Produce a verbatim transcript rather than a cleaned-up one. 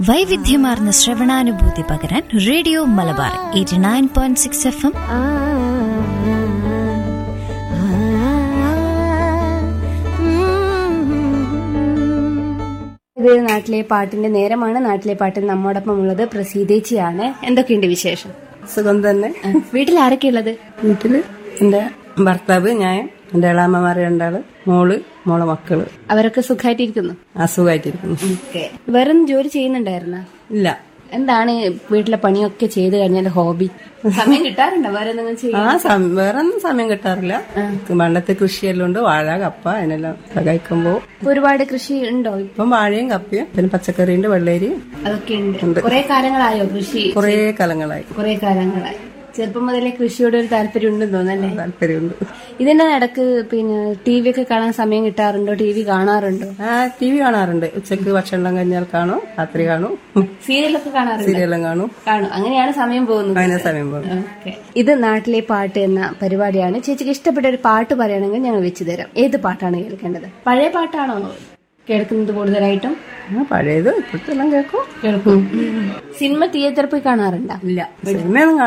വൈവിധ്യമാർന്ന ശ്രവണാനുഭൂതി പകരാൻ radio Malabar eighty nine point six F M. ഇത് നാട്ടിലെ പാട്ടിന്റെ നേരമാണ്. നാട്ടിലെ പാട്ടിൽ നമ്മോടൊപ്പം ഉള്ളത് പ്രസീതേച്ചിയാണ്. എന്തൊക്കെയുണ്ട് വിശേഷം? സുഖം തന്നെ. വീട്ടിൽ ആരൊക്കെയുള്ളത്? വീട്ടില് എന്റെ ഭർത്താവ്, ഞാൻ, എന്റെ ഇളാമ്മമാര് രണ്ടാള്, മോള്, മോളെ മക്കള്. അവരൊക്കെ സുഖമായിട്ടിരിക്കുന്നു? അസുഖമായിട്ടിരിക്കുന്നു. വേറെ ജോലി ചെയ്യുന്നുണ്ടായിരുന്ന? ഇല്ല. എന്താണ് വീട്ടിലെ പണിയൊക്കെ ചെയ്ത് കഴിഞ്ഞാൽ ഹോബി? സമയം കിട്ടാറുണ്ടോ വേറെ എന്തെങ്കിലും ചെയ്യാൻ? ആ വേറെ ഒന്നും സമയം കിട്ടാറില്ല. പണ്ടത്തെ കൃഷിയെല്ലാം ഉണ്ട്, വാഴ, കപ്പ, അതിനെല്ലാം സഹായിക്കുമ്പോ. ഒരുപാട് കൃഷി ഉണ്ടോ? ഇപ്പം വാഴയും കപ്പയും പിന്നെ പച്ചക്കറിയുണ്ട്, വെള്ളരി, അതൊക്കെ ഉണ്ട്. കുറെ കാലങ്ങളായോ കൃഷി? കുറെ കാലങ്ങളായി. കുറെ കാലങ്ങളായി. ചെറുപ്പം മുതലേ കൃഷിയോട് ഒരു താല്പര്യം ഉണ്ടെന്ന് തോന്നല്ലേ? താല്പര്യമുണ്ട്. ഇതിന്റെ നടക്ക് പിന്നെ ടി വി ഒക്കെ കാണാൻ സമയം കിട്ടാറുണ്ടോ? ടി വി കാണാറുണ്ടോ? ആ ടി വി കാണാറുണ്ട്. ഉച്ചക്ക് ഭക്ഷണം കഴിഞ്ഞാൽ കാണും, രാത്രി കാണും. സീരിയലൊക്കെ കാണാറുണ്ട്? സീരിയലും കാണും. കാണും. അങ്ങനെയാണ് സമയം പോകുന്നത്. അതിനെ സമയം പോകും. ഇത് നാട്ടിലെ പാട്ട് എന്ന പരിപാടിയാണ്. ചേച്ചിക്ക് ഇഷ്ടപ്പെട്ട ഒരു പാട്ട് പറയുകയാണെങ്കിൽ ഞങ്ങൾ വെച്ചു തരാം. ഏത് പാട്ടാണ് കേൾക്കേണ്ടത്? പഴയ പാട്ടാണോ കേൾക്കുന്നത് കൂടുതലായിട്ടും? പഴയത് ഇപ്പോഴത്തെ എല്ലാം കേൾക്കും. കേൾക്കും. സിനിമ തിയേറ്ററിൽ പോയി കാണാറുണ്ടോ? ഇല്ല, സിനിമയൊന്നും